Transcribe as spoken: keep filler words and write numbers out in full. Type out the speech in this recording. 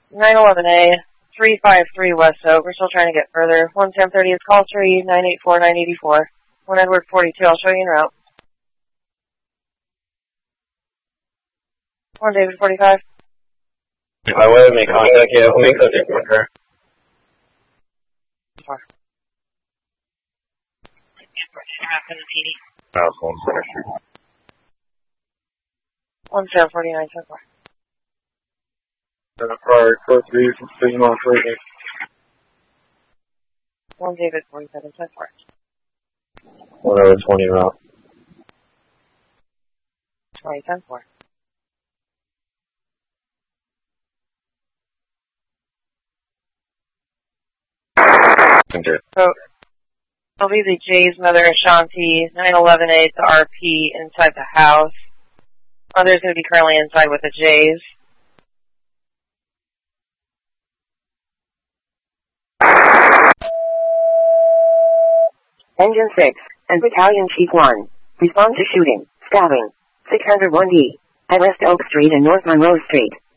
nine eleven A, three five three West Oak. We're still trying to get further. one ten thirty is call three, nine eight four, nine eight four. one Edward forty-two, I'll show you en route. one David forty-five. If I would have made contact, yeah, we'll make contact with her. Four. House one Center Street. one zero four nine ten four. And a car, code three from Signal on Further. one David forty-seven ten four. one over twenty route. twenty ten four. So, it'll be the Jay's mother, Ashanti, nine eleven A to R P inside the house. Mother's going to be currently inside with the Jays. Engine six and Battalion Chief one. Respond to shooting, stabbing, six oh one D at West Oak Street and North Monroe Street.